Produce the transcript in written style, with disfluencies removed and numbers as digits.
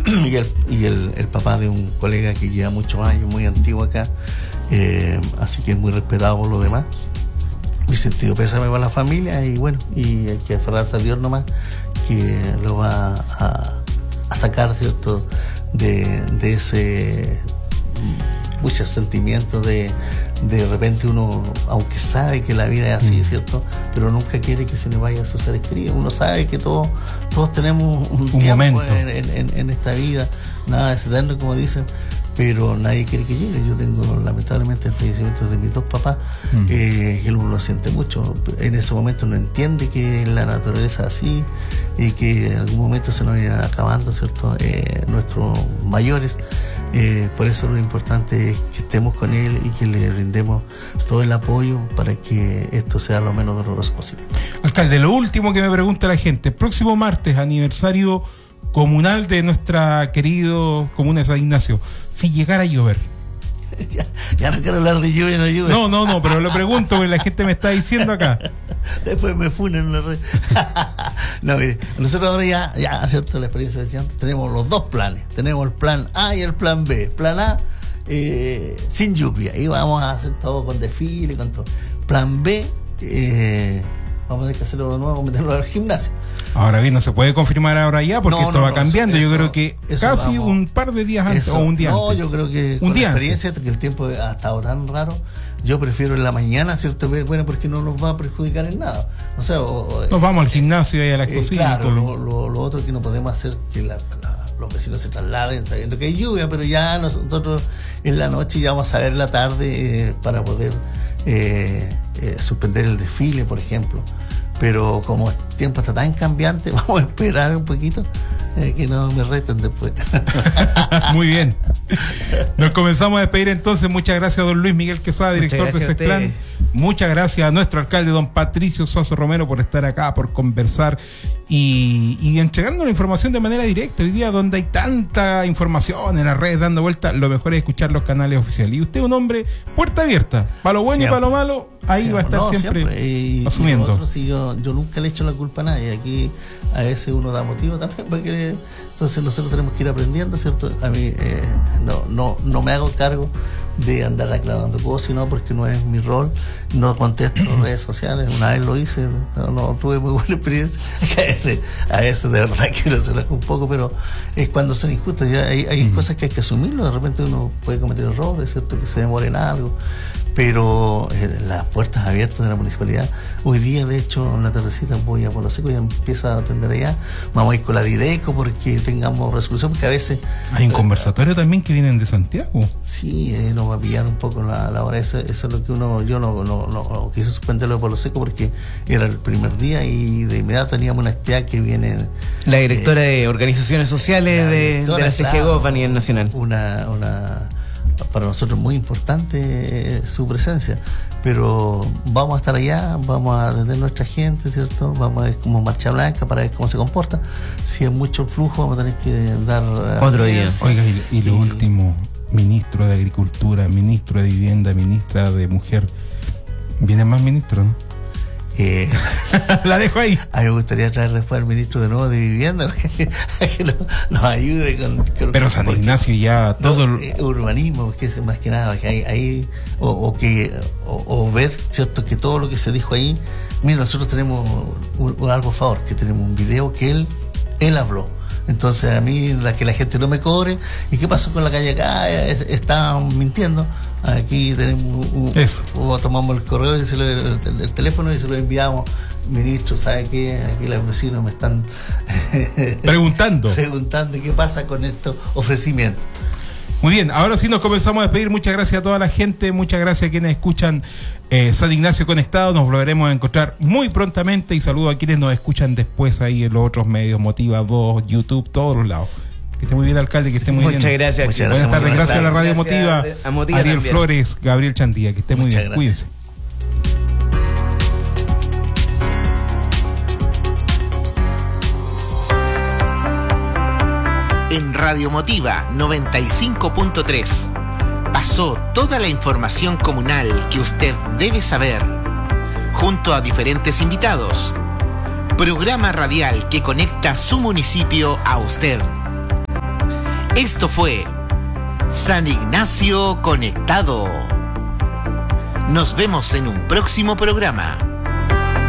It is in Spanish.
y el papá de un colega que lleva muchos años, muy antiguo acá, así que es muy respetado por los demás. Mi sentido pésame para la familia, y bueno, y hay que aferrarse a Dios nomás, que lo va a sacar, ¿cierto?, de ese muchos sentimientos de repente uno, aunque sabe que la vida es así, ¿cierto?, pero nunca quiere que se le vaya a sus seres queridos. Uno sabe que todos tenemos un tiempo momento en esta vida, nada es eterno, como dicen, pero nadie quiere que llegue. Yo tengo lamentablemente el fallecimiento de mis dos papás, que uno lo siente mucho. En ese momento no entiende que la naturaleza es así y que en algún momento se nos irán acabando, ¿cierto?, nuestros mayores. Por eso lo importante es que estemos con él y que le brindemos todo el apoyo para que esto sea lo menos doloroso posible. Alcalde, lo último que me pregunta la gente: próximo martes, aniversario comunal de nuestra querido comuna de San Ignacio, si llegara a llover. Ya no quiero hablar de lluvia, no lluvia. No, pero lo pregunto porque la gente me está diciendo acá. Después me funen en la red. No, mire, nosotros ahora ya, ¿cierto?, la experiencia de Chante, tenemos los dos planes. Tenemos el plan A y el plan B. Plan A, sin lluvia, y vamos a hacer todo con desfile, con todo. Plan B, vamos a tener que hacerlo de nuevo, meterlo al gimnasio. Ahora bien, no se puede confirmar ahora ya porque esto va cambiando. Yo creo que casi un par de días antes o un día antes. No, yo creo que con la experiencia, que el tiempo ha estado tan raro, yo prefiero en la mañana, ¿cierto? Bueno, porque no nos va a perjudicar en nada. O sea, nos vamos al gimnasio y a las cocinas. Claro, lo otro que no podemos hacer que los vecinos se trasladen, sabiendo que hay lluvia, pero ya nosotros en la noche ya vamos a ver la tarde para poder suspender el desfile, por ejemplo. Pero como el tiempo está tan cambiante, vamos a esperar un poquito, que no me reten después. Muy bien. Nos comenzamos a despedir entonces. Muchas gracias a don Luis Miguel Quesada, director de CESPLAN. Muchas gracias a nuestro alcalde, don Patricio Suazo Romero, por estar acá, por conversar y entregando la información de manera directa. Hoy día, donde hay tanta información en las redes dando vuelta, lo mejor es escuchar los canales oficiales. Y usted es un hombre puerta abierta, para lo bueno siempre, y para lo malo, ahí siempre va a estar siempre asumiendo. Y nosotros, sí, yo nunca le echo la culpa a nadie. Aquí a veces uno da motivo también para que... Entonces nosotros tenemos que ir aprendiendo, ¿cierto? A mí no me hago cargo de andar aclarando cosas, sino porque no es mi rol. No contesto en redes sociales. Una vez lo hice, no tuve muy buena experiencia. A veces de verdad que uno se enoja un poco, pero es cuando son injustos. Ya hay cosas que hay que asumirlo. De repente uno puede cometer errores, ¿cierto?, que se demore en algo. Pero las puertas abiertas de la municipalidad, hoy día de hecho en la tardecita voy a Pueblo Seco y empiezo a atender allá. Vamos a ir con la Dideco porque tengamos resolución, porque a veces hay un conversatorio también que vienen de Santiago. Sí, nos va a pillar un poco la hora. Eso es lo que yo no quise suspenderlo de Pueblo Seco porque era el primer día y de inmediato teníamos una actividad que viene la directora de organizaciones sociales de la CGGOV a nivel nacional. Para nosotros muy importante su presencia, pero vamos a estar allá, vamos a atender a nuestra gente, ¿cierto? Vamos a ver como Marcha Blanca para ver cómo se comporta. Si es mucho flujo, vamos a tener que dar otro día. Oiga, y lo último, ministro de Agricultura, ministro de Vivienda, ministra de Mujer, ¿vienen más ministros, no? La dejo ahí. A mí me gustaría traer después al ministro de nuevo de Vivienda que nos ayude con pero San Ignacio ya todo urbanismo, que es más que nada que hay o ver, cierto, que todo lo que se dijo ahí. Mira, nosotros tenemos algo a favor, que tenemos un video que él habló. Entonces a mí que la gente no me cobre. ¿Y qué pasó con la calle acá? Estaban mintiendo. Aquí tenemos o tomamos el correo y el teléfono y se lo enviamos. Ministro, ¿sabe qué? Aquí los vecinos me están preguntando qué pasa con estos ofrecimientos. Muy bien, ahora sí nos comenzamos a despedir. Muchas gracias a toda la gente, muchas gracias a quienes escuchan San Ignacio Conectado. Nos volveremos a encontrar muy prontamente y saludo a quienes nos escuchan después ahí en los otros medios, Motiva 2, YouTube, todos los lados. Que esté muy bien, alcalde, que esté muy bien. Muchas gracias. Buenas tardes, gracias a la Radio Motiva, Ariel también. Flores, Gabriel Chandía, que esté muy bien, cuídense. En Radio Motiva 95.3 pasó toda la información comunal que usted debe saber, junto a diferentes invitados. Programa radial que conecta su municipio a usted. Esto fue San Ignacio Conectado. Nos vemos en un próximo programa.